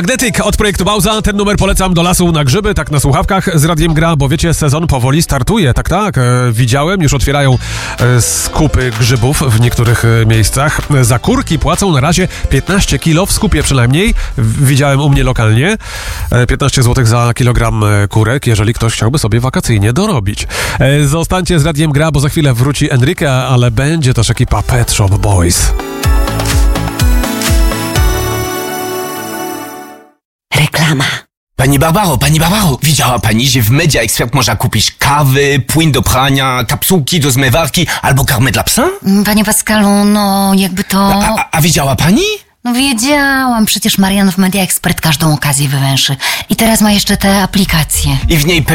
Magnetyk od projektu Bauza. Ten numer polecam do lasu na grzyby, tak na słuchawkach z radiem gra, bo wiecie, sezon powoli startuje. Tak. Widziałem, już otwierają skupy grzybów w niektórych miejscach. Za kurki płacą na razie 15 kilo, w skupie przynajmniej. Widziałem u mnie lokalnie. 15 zł za kilogram kurek, jeżeli ktoś chciałby sobie wakacyjnie dorobić. Zostańcie z radiem gra, bo za chwilę wróci Enrique, ale będzie też ekipa Pet Shop Boys. Reklama. Pani Barbaro, widziała pani, że w Media Expert można kupić kawy, płyn do prania, kapsułki do zmywarki albo karmę dla psa? Panie Pascalu, no jakby to... A widziała pani? No wiedziałam, przecież Marian w Media Expert każdą okazję wywęszy. I teraz ma jeszcze te aplikacje. I w niej